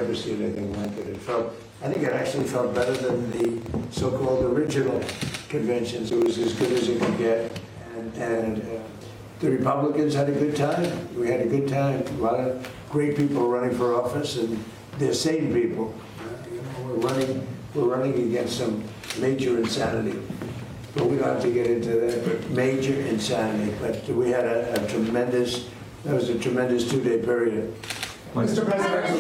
ever seen anything like it. I think it actually felt better than the so-called original conventions. It was as good as it could get. And the Republicans had a good time. We had a good time. A lot of great people running for office, and they're sane people. We're running against some major insanity. But we don't have to get into that, but major insanity. But we had that was a tremendous 2-day period. Mr. President,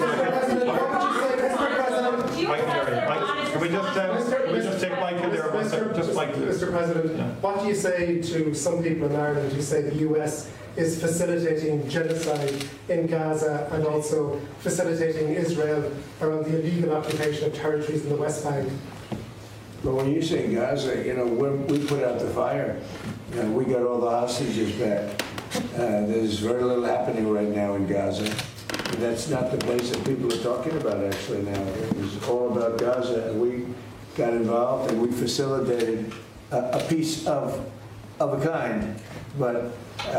can we just take Mike in there? Mr. President, what do you say to some people in Ireland who say the US is facilitating genocide in Gaza and also facilitating Israel around the illegal occupation of territories in the West Bank? But when you say Gaza, we put out the fire. We got all the hostages back. There's very little happening right now in Gaza. And that's not the place that people are talking about actually now. It was all about Gaza, and we got involved and we facilitated a piece of a kind. But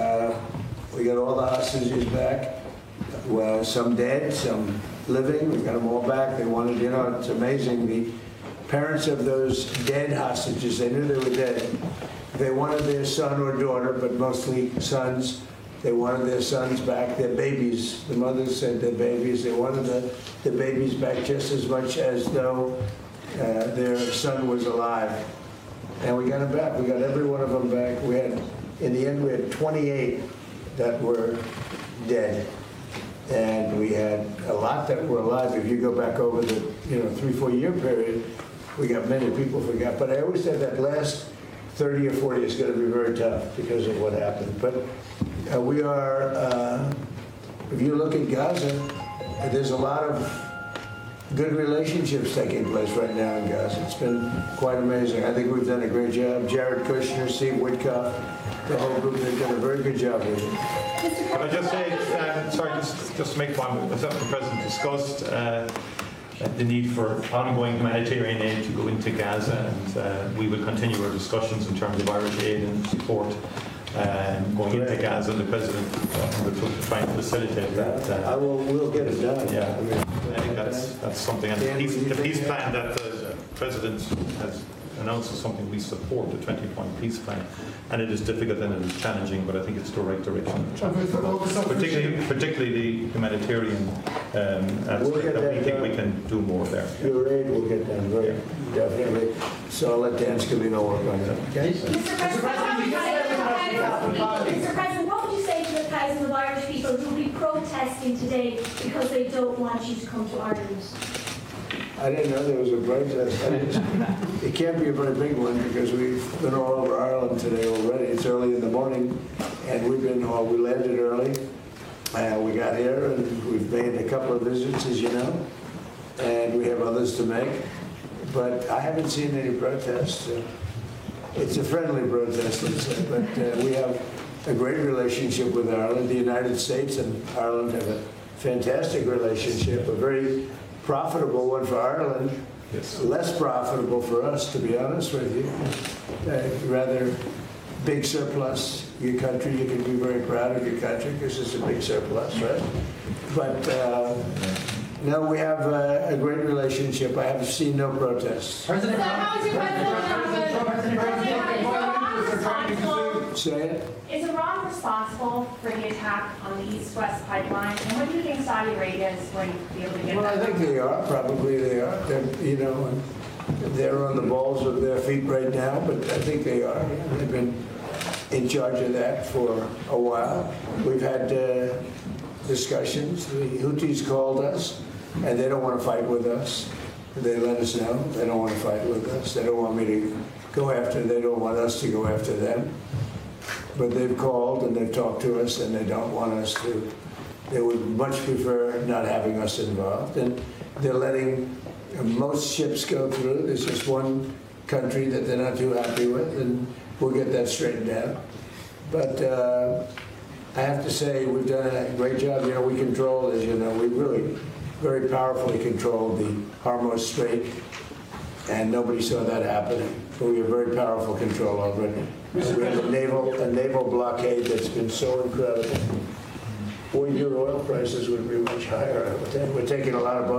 we got all the hostages back. Well, some dead, some living. We got them all back. They wanted, it's amazing. The parents of those dead hostages, they knew they were dead. They wanted their son or daughter, but mostly sons. They wanted their sons back, their babies. The mothers said their babies. They wanted the babies back just as much as though their son was alive. And we got them back. We got every one of them back. In the end, we had 28 that were dead. And we had a lot that were alive. If you go back over the 3-4 year period, we got many people forgot. But I always said that last 30 or 40 is going to be very tough because of what happened. But we are, if you look at Gaza, there's a lot of good relationships taking place right now in Gaza. It's been quite amazing. I think we've done a great job. Jared Kushner, Steve Witkoff, the whole group, they've done a very good job with it. Can I just say, just to make one, the President discussed the need for ongoing humanitarian aid to go into Gaza, and we will continue our discussions in terms of Irish aid and support going into Gaza, and the President will try and facilitate that. We'll get it done. Yeah, I think that's something, and the peace plan that the President has announced is something we support, the 20-point peace plan, and it is difficult and it is challenging, but I think it's the right direction. Particularly the humanitarian aspect, that we think we can do more there. Your aid will get done, very definitely. So I'll let Dan Scalino work on that. Okay? Mr. President, what would you say to the thousands of Irish people who will be protesting today because they don't want you to come to Ireland? I didn't know there was a protest. It can't be a very big one because we've been all over Ireland today already. It's early in the morning, and we landed early. We got here, and we've made a couple of visits, as you know, and we have others to make. But I haven't seen any protests. It's a friendly protest, let's say, but we have a great relationship with Ireland. The United States and Ireland have a fantastic relationship, a very profitable one for Ireland, yes. Less profitable for us, to be honest with you. Rather big surplus. Your country, you can be very proud of your country because it's a big surplus, right? But no, we have a great relationship. I have seen no protests. President, how is your Say it. Is Iran responsible for the attack on the East-West pipeline? And what do you think Saudi Arabia is going to be able to get? Well, I think they are. Probably they are. They're on the balls of their feet right now, but I think they are. They've been in charge of that for a while. We've had discussions. The Houthis called us, and they don't want to fight with us. They let us know they don't want to fight with us. They don't want me to go after. They don't want us to go after them. But they've called and they've talked to us, and they don't want us to. They would much prefer not having us involved. And they're letting most ships go through. There's just one country that they're not too happy with, and we'll get that straightened out. But I have to say we've done a great job. We control, as you know, we really very powerfully controlled the Hormuz Strait, and nobody saw that happening. But we have very powerful control over it. We have a naval blockade that's been so incredible. Boy, your oil prices would be much higher. We're taking a lot of